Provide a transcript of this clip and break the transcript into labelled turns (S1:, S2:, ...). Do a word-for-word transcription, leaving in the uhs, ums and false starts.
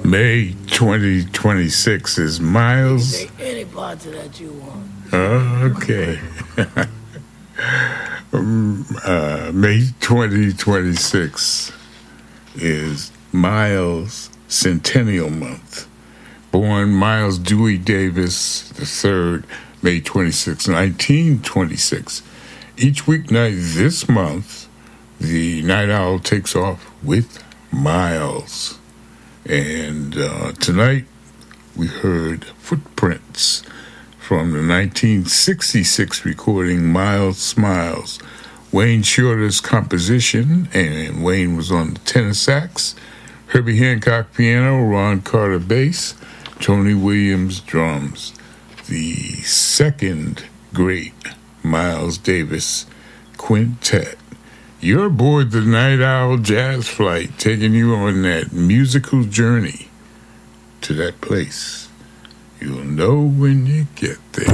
S1: May twenty twenty-six is Miles.
S2: Take any parts of that you want.
S1: Okay. um, uh, May twenty twenty-six is Miles Centennial Month. Born Miles Dewey Davis the third, May twenty-sixth, nineteen twenty-six. Each weeknight this month, the Night Owl takes off with Miles. And uh, tonight we heard Footprints from the nineteen sixty-six recording Miles Smiles. Wayne Shorter's composition, and Wayne was on the tenor sax, Herbie Hancock piano, Ron Carter bass, Tony Williams drums. The second great Miles Davis quintet. You're aboard the Night Owl Jazz Flight, taking you on that musical journey to that place. You'll know when you get there.